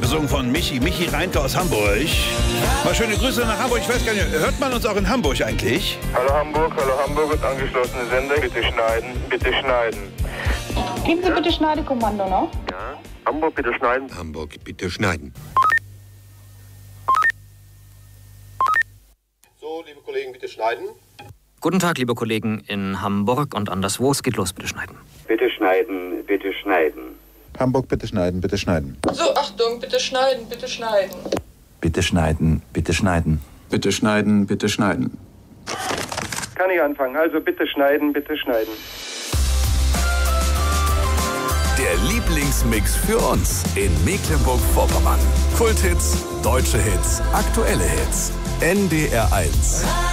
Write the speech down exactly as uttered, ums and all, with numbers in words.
gesungen von Michi, Michi Reintke aus Hamburg. Mal schöne Grüße nach Hamburg. Ich weiß gar nicht, hört man uns auch in Hamburg eigentlich? Hallo Hamburg, hallo Hamburg und angeschlossene Sender. Bitte schneiden, bitte schneiden. Geben Sie bitte Schneidekommando noch? Ja. Hamburg, bitte schneiden. Hamburg, bitte schneiden. So, liebe Kollegen, bitte schneiden. Guten Tag, liebe Kollegen in Hamburg und anderswo. Es geht los, bitte schneiden. Bitte schneiden, bitte schneiden. Hamburg, bitte schneiden, bitte schneiden. So, Achtung, bitte schneiden, bitte schneiden. Bitte schneiden, bitte schneiden. Bitte schneiden, bitte schneiden. Kann ich anfangen? Also bitte schneiden, bitte schneiden. Der Lieblingsmix für uns in Mecklenburg-Vorpommern. Kulthits, deutsche Hits, aktuelle Hits. N D R eins.